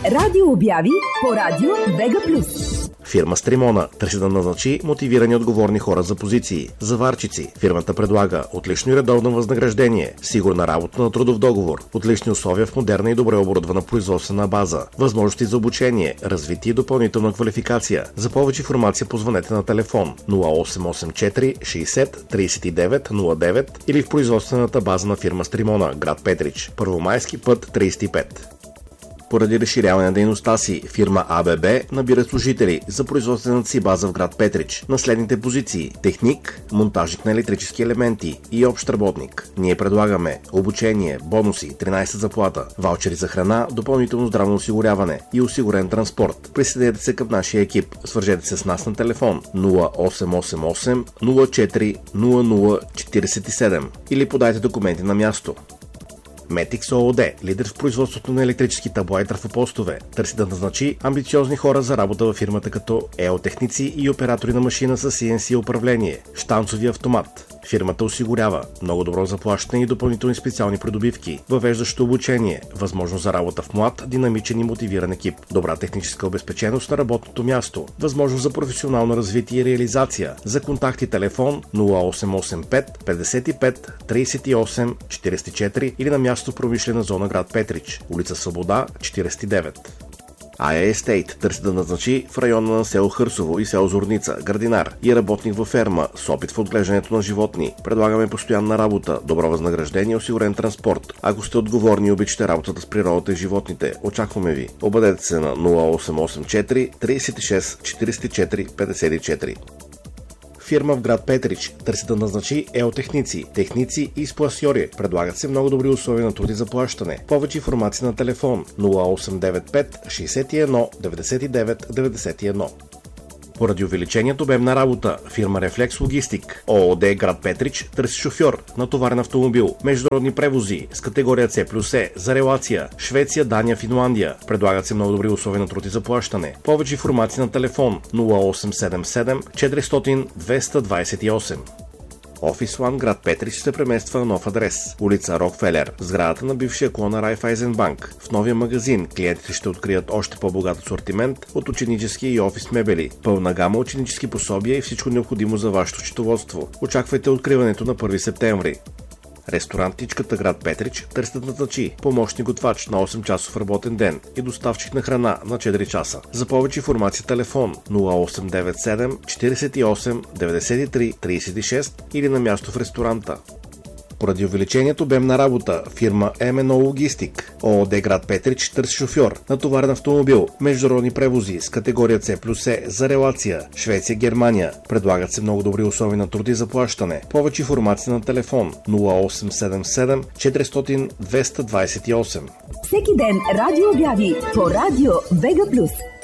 радио обяви по радио Вега Плюс. Фирма Стримона търси да назначи мотивирани отговорни хора за позиции. Заварчици. Фирмата предлага отлично и редовно възнаграждение, сигурна работа на трудов договор, отлични условия в модерна и добре оборудвана производствена база, възможности за обучение, развитие и допълнителна квалификация. За повече информация позвънете на телефон 0884 60 39 09 или в производствената база на фирма Стримона, град Петрич, Първомайски път 35. Поради разширяване на дейността си, фирма АББ набира служители за производствената си база в град Петрич на следните позиции: техник, монтажник на електрически елементи и общ работник. Ние предлагаме обучение, бонуси, 13 заплата, ваучери за храна, допълнително здравно осигуряване и осигурен транспорт. Присъединете се към нашия екип. Свържете се с нас на телефон 0888 04 00 47 или подайте документи на място. Метикс ООД, лидер в производството на електрически табла и трафопостове, търси да назначи амбициозни хора за работа във фирмата като ЕО-техници и оператори на машина с CNC управление, щанцови автомат. Фирмата осигурява много добро заплащане и допълнителни специални придобивки, въвеждащо обучение, възможност за работа в млад, динамичен и мотивиран екип, добра техническа обезпеченост на работното място, възможност за професионално развитие и реализация. За контакти телефон 0885 55 38 44 или на място в промишлена зона град Петрич, улица Свобода 49. АЯ Естейт търси да назначи в района на село Хърсово и село Зорница градинар и работник във ферма с опит в отглеждането на животни. Предлагаме постоянна работа, добро възнаграждение и осигурен транспорт. Ако сте отговорни и обичате работата с природата и животните, очакваме ви. Обадете се на 0884 36 44 54. Фирма в град Петрич търси да назначи ЕО-техници, техници и спласьори. Предлагат се много добри условия на труд и заплащане. Повече информация на телефон 0895 61 99 91. Поради увеличението обем на работа, фирма Рефлекс Логистик ООД град Петрич търси шофьор, натоварен автомобил, международни превози с категория C+E за релация Швеция, Дания, Финландия. Предлагат се много добри условия на труд и заплащане. Повече информация на телефон 0877 400 228. Офис Лан град Петрич се премества на нов адрес. Улица Рокфелер, в сградата на бившия клон на Райфайзенбанк. В новия магазин клиентите ще открият още по-богат асортимент от ученически и офис мебели, пълна гама ученически пособия и всичко необходимо за вашето счетоводство. Очаквайте откриването на 1 септември. Ресторантичката град Петрич търси да назначи помощник готвач на 8-часов работен ден и доставчик на храна на 4 часа. За повече информация телефон 0897 48 93 36 или на място в ресторанта. Поради увеличението обем на работа, фирма МНО Логистик ООД град Петрич търси шофьор, натоварен автомобил, международни превози с категория C+E за релация Швеция, Германия. Предлагат се много добри условия на труд и заплащане. Повече информация на телефон 0877 400 228. Всеки ден радио обяви по радио Вега Плюс.